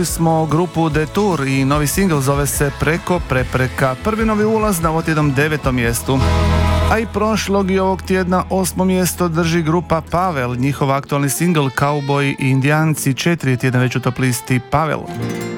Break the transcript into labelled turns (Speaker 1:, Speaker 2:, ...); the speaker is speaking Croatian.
Speaker 1: smo grupu Detour i novi singl zove se Preko prepreka. Prvi novi ulaz na ovo tjednom 9. mjestu. A i prošlog i ovog tjedna 8. mjesto drži grupa Pavel. Njihov aktualni singl Cowboy i Indijanci 4 tjedna već u top listi Pavel.